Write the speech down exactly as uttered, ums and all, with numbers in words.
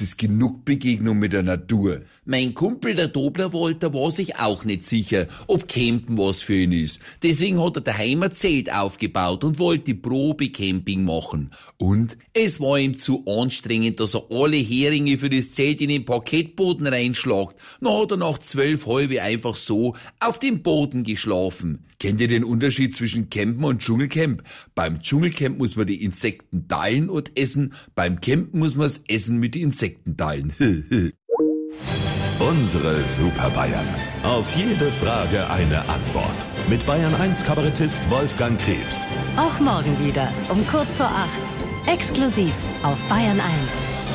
ist genug Begegnung mit der Natur. Mein Kumpel, der Dobler-Walter, war sich auch nicht sicher, ob Campen was für ihn ist. Deswegen hat er daheim ein Zelt aufgebaut und wollte Probecamping machen. Und es war ihm zu anstrengend, dass er alle Heringe für das Zelt in den Parkettboden reinschlagt. Dann hat er nach zwölf halbe einfach so auf dem Boden geschlafen. Kennt ihr den Unterschied zwischen Campen und Dschungelcamp? Beim Dschungelcamp muss man die Insekten teilen und essen, beim Campen muss man das Essen mit den Insekten teilen. Unsere Super Bayern. Auf jede Frage eine Antwort. Mit Bayern eins Kabarettist Wolfgang Krebs. Auch morgen wieder um kurz vor acht. Exklusiv auf Bayern eins.